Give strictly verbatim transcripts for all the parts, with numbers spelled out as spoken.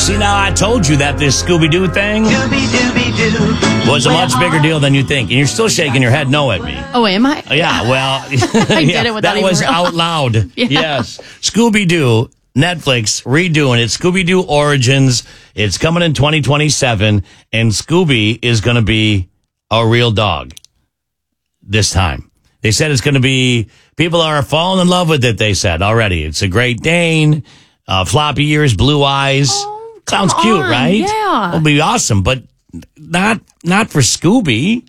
See, now I told you that this Scooby-Doo thing was a much bigger deal than you think. And you're still shaking your head no at me. Oh, am I? Yeah, well, I yeah, did it without that even was realizing. out loud. Yeah. Yes. Scooby-Doo, Netflix redoing it. Scooby-Doo Origins. It's coming in twenty twenty-seven, and Scooby is going to be a real dog this time. They said it's going to be, people are falling in love with it, they said already. It's a Great Dane, uh, floppy ears, blue eyes. Oh, Sounds come cute, on, right? yeah. It'll be awesome, but not not for Scooby.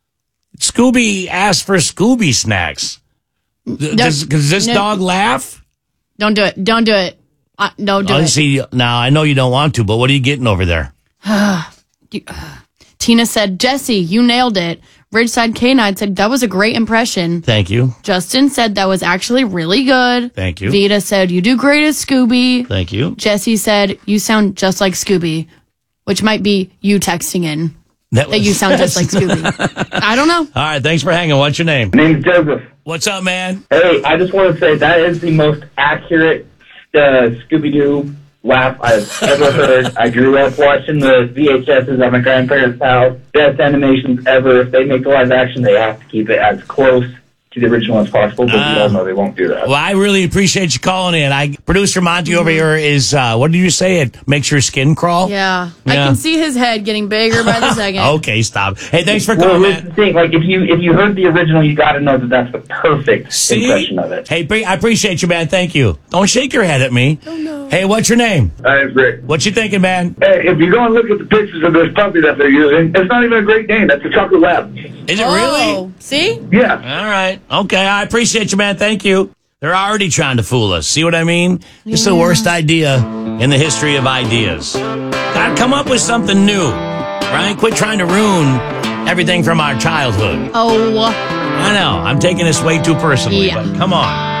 Scooby asked for Scooby snacks. Does, does this no. dog laugh? Don't do it. Don't do it. Uh, don't do Oh, it. see, now I know you don't want to, but what are you getting over there? You- uh, Tina said, Jesse, you nailed it. Ridgeside Canine said, that was a great impression. Thank you. Justin said, that was actually really good. Thank you. Vita said, you do great as Scooby. Thank you. Jesse said, you sound just like Scooby, which might be you texting in That, that was, you sound just like Scooby. I don't know. All right, thanks for hanging. What's your name? Name's Joseph. What's up, man? Hey, I just want to say that is the most accurate uh, Scooby-Doo laugh I've ever heard. I grew up watching the V H Ses at my grandparents' house. Best animations ever. If they make the live action, they have to keep it as close to the original as possible, but Uh, we all know they won't do that. Well, I really appreciate you calling in. I Producer Monty over here is, uh, what did you say? It makes your skin crawl? Yeah. I Yeah. can see his head getting bigger by the second. Okay, stop. Hey, thanks for Well, calling, here's man. the thing. Like, if you if you heard the original, you got to know that that's the perfect See? impression of it. Hey, pre- I appreciate you, man. Thank you. Don't shake your head at me. Oh, no. Hey, what's your name? That is great. What you thinking, man? Hey, if you go and look at the pictures of this puppy that they're using, it's not even a Great Dane. That's a chocolate lab. Is it Oh, really? see? Yeah. All right. Okay, I appreciate you, man. Thank you. They're already trying to fool us. See what I mean? It's the worst idea in the history of ideas. Gotta come up with something new, right? Quit trying to ruin everything from our childhood. Oh, I know. I'm taking this way too personally, Yeah. but come on.